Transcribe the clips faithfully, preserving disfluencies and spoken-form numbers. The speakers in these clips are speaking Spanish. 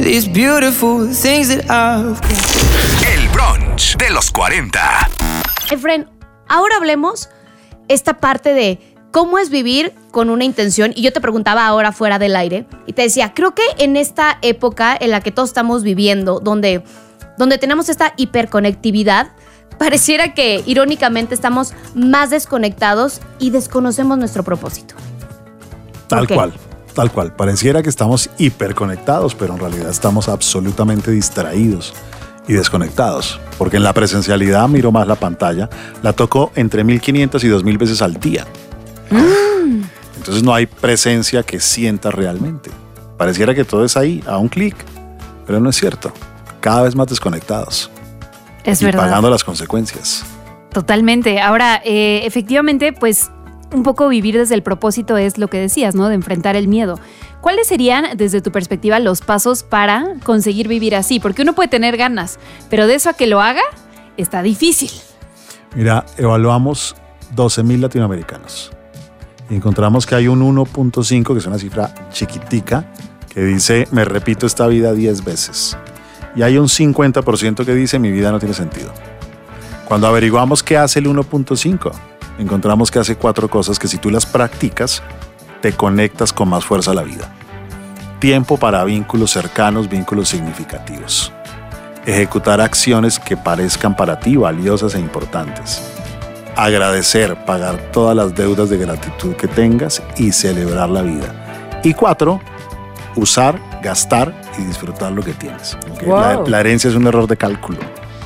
these beautiful things that I've got. El brunch de los cuarenta. Efren, ahora hablemos esta parte de cómo es vivir con una intención. Y yo te preguntaba ahora fuera del aire y te decía, creo que en esta época en la que todos estamos viviendo, donde, donde tenemos esta hiperconectividad, pareciera que irónicamente estamos más desconectados y desconocemos nuestro propósito. Tal cual, tal cual. Pareciera que estamos hiperconectados, pero en realidad estamos absolutamente distraídos y desconectados. Porque en la presencialidad miro más la pantalla, la toco entre mil quinientas y dos mil veces al día. Mm. Entonces no hay presencia que sienta realmente. Pareciera que todo es ahí, a un clic, pero no es cierto. Cada vez más desconectados. Es y verdad. Pagando las consecuencias. Totalmente. Ahora, eh, efectivamente, pues un poco vivir desde el propósito es lo que decías, ¿no? De enfrentar el miedo. ¿Cuáles serían, desde tu perspectiva, los pasos para conseguir vivir así? Porque uno puede tener ganas, pero de eso a que lo haga, está difícil. Mira, evaluamos doce mil latinoamericanos. Y encontramos que hay un uno punto cinco, que es una cifra chiquitica, que dice, me repito esta vida diez veces. Y hay un cincuenta por ciento que dice, mi vida no tiene sentido. Cuando averiguamos qué hace el uno punto cinco, encontramos que hace cuatro cosas que si tú las practicas, te conectas con más fuerza a la vida. Tiempo para vínculos cercanos, vínculos significativos. Ejecutar acciones que parezcan para ti valiosas e importantes. Agradecer, pagar todas las deudas de gratitud que tengas y celebrar la vida. Y cuatro, usar, gastar y disfrutar lo que tienes. ¿Okay? Wow. La, la herencia es un error de cálculo.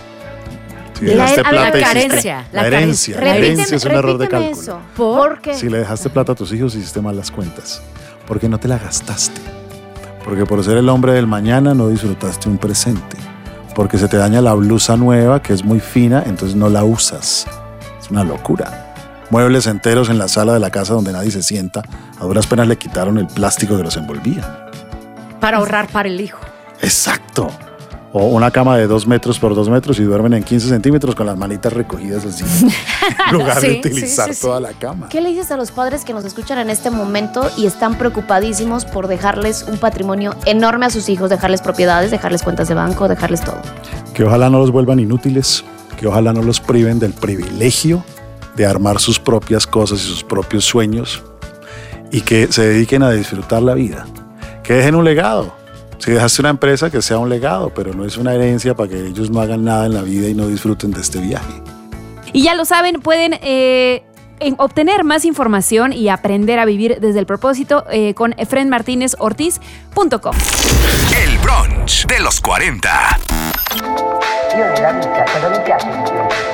Si La- dejaste a ver, plata, la hiciste- carencia, La la herencia. La Repíteme- herencia es un error de repíteme cálculo. eso. ¿Por? ¿Por qué? Si le dejaste plata a tus hijos, hiciste mal las cuentas. Porque no te la gastaste. Porque por ser el hombre del mañana no disfrutaste un presente. Porque se te daña la blusa nueva, que es muy fina, entonces no la usas. Es una locura. Muebles enteros en la sala de la casa donde nadie se sienta. A duras penas le quitaron el plástico que los envolvía. Para ahorrar para el hijo. Exacto. O una cama de dos metros por dos metros y duermen en quince centímetros con las manitas recogidas así. En lugar de Sí, utilizar sí, sí, toda sí. la cama. ¿Qué le dices a los padres que nos escuchan en este momento y están preocupadísimos por dejarles un patrimonio enorme a sus hijos, dejarles propiedades, dejarles cuentas de banco, dejarles todo? Que ojalá no los vuelvan inútiles, que ojalá no los priven del privilegio de armar sus propias cosas y sus propios sueños y que se dediquen a disfrutar la vida, que dejen un legado. Si dejaste una empresa, que sea un legado, pero no es una herencia para que ellos no hagan nada en la vida y no disfruten de este viaje. Y ya lo saben, pueden eh, en- obtener más información y aprender a vivir desde el propósito eh, con efren martinez ortiz punto com. El brunch de los cuarenta. Io nella vita, quando mi piace,